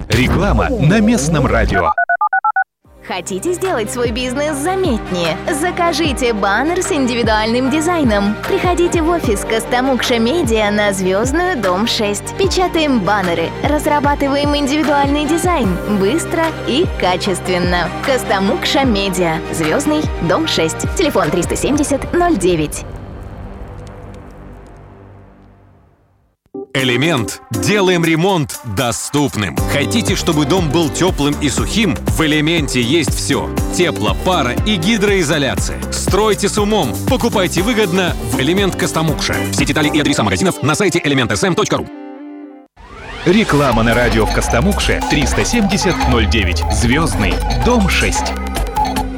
Реклама на местном радио. Хотите сделать свой бизнес заметнее? Закажите баннер с индивидуальным дизайном. Приходите в офис Костомукша Медиа на Звездную, дом 6. Печатаем баннеры, разрабатываем индивидуальный дизайн. Быстро и качественно. Костомукша Медиа, Звездный, дом 6. Телефон 370-09. Элемент. Делаем ремонт доступным. Хотите, чтобы дом был теплым и сухим? В Элементе есть все. Тепло, пара и гидроизоляция. Стройте с умом. Покупайте выгодно в Элемент Костомукша. Все детали и адреса магазинов на сайте elementsm.ru. Реклама на радио в Костомукше 370-09. Звездный, дом 6.